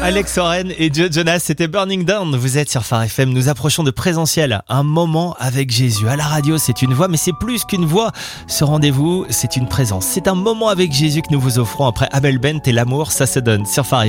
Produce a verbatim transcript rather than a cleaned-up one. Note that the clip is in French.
Alex Oren et Joe Jonas, c'était Burning Down. Vous êtes sur Phare F M, nous approchons de Présentiel. Un moment avec Jésus. À la radio, c'est une voix, mais c'est plus qu'une voix. Ce rendez-vous, c'est une présence. C'est un moment avec Jésus que nous vous offrons après Abel Bent et l'amour, ça se donne sur Phare F M.